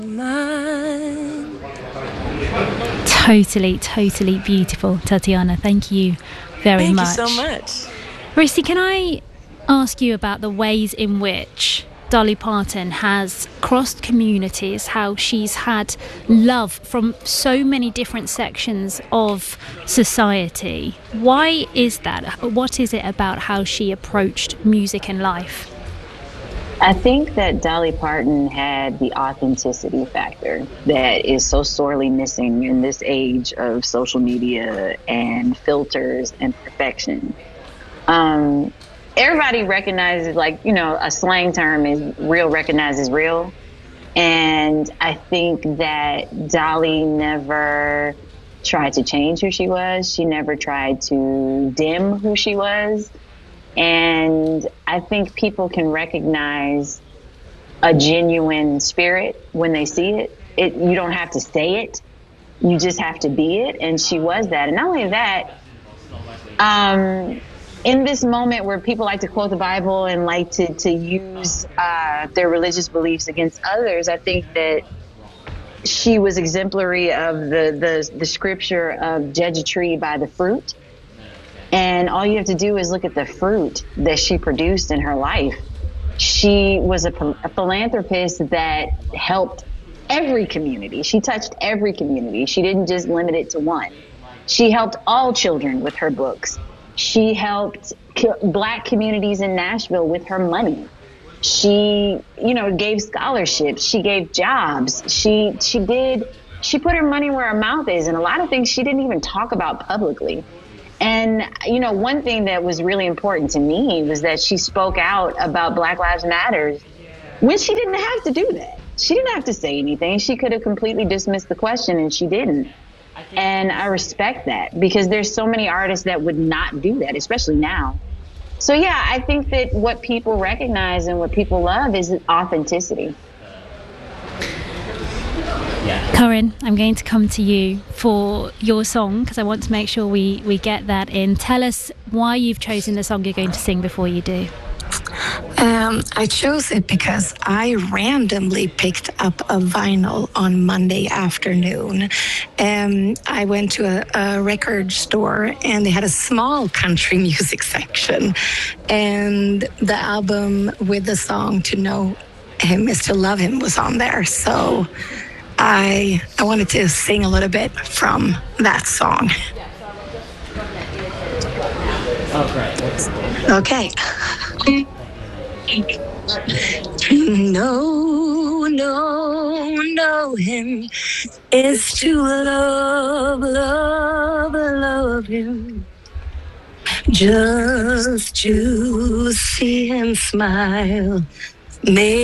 Totally beautiful, Tatiana. Thank you very much. Thank you so much. Risty, can I ask you about the ways in which Dolly Parton has crossed communities, how she's had love from so many different sections of society? Why is that? What is it about how she approached music and life? I think that Dolly Parton had the authenticity factor that is so sorely missing in this age of social media and filters and perfection. Everybody recognizes, a slang term is real recognizes real. And I think that Dolly never tried to change who she was. She never tried to dim who she was. And I think people can recognize a genuine spirit when they see it. You don't have to say it. You just have to be it. And she was that. And not only that, in this moment where people like to quote the Bible and like to use their religious beliefs against others, I think that she was exemplary of the scripture of judge a tree by the fruit. And all you have to do is look at the fruit that she produced in her life. She was a philanthropist that helped every community. She touched every community. She didn't just limit it to one. She helped all children with her books. She helped Black communities in Nashville with her money. She, gave scholarships. She gave jobs. She put her money where her mouth is. And a lot of things she didn't even talk about publicly. And, one thing that was really important to me was that she spoke out about Black Lives Matter when she didn't have to do that. She didn't have to say anything. She could have completely dismissed the question, and she didn't. And I respect that because there's so many artists that would not do that, especially now. So, yeah, I think that what people recognize and what people love is authenticity. Corinne, I'm going to come to you for your song because I want to make sure we get that in. Tell us why you've chosen the song you're going to sing before you do. I chose it because I randomly picked up a vinyl on Monday afternoon. I went to a record store and they had a small country music section. And the album with the song To Know Him Is To Love Him was on there. So I wanted to sing a little bit from that song. Okay. Know him is to love him. Just to see him smile.